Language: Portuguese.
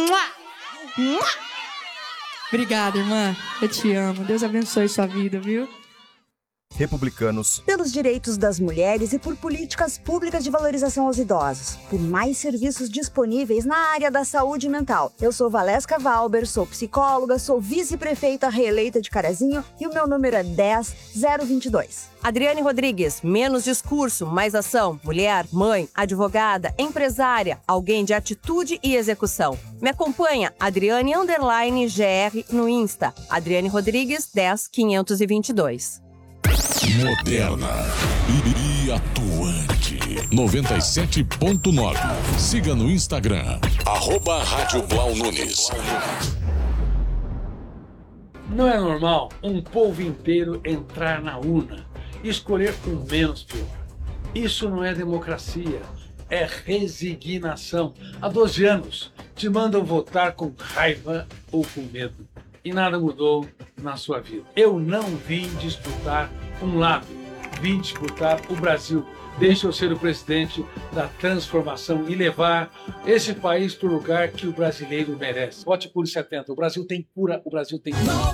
Obrigada, irmã. Eu te amo. Deus abençoe sua vida, viu? Republicanos. Pelos direitos das mulheres e por políticas públicas de valorização aos idosos. Por mais serviços disponíveis na área da saúde mental. Eu sou Valesca Valber, sou psicóloga, sou vice-prefeita reeleita de Carazinho e o meu número é 10022. Adriane Rodrigues, menos discurso, mais ação. Mulher, mãe, advogada, empresária, alguém de atitude e execução. Me acompanha, Adriane_GR no Insta. Adriane Rodrigues, 10522. Moderna e atuante. 97.9. Siga no Instagram, @Rádio Blau Nunes. Não é normal um povo inteiro entrar na urna e escolher o menos pior. Isso não é democracia, é resignação. Há 12 anos te mandam votar com raiva ou com medo. E nada mudou na sua vida. Eu não vim disputar um lado, vim disputar o Brasil. Deixa eu ser o presidente da transformação e levar esse país para o lugar que o brasileiro merece. Vote por 70. O Brasil tem cura, o Brasil tem cura.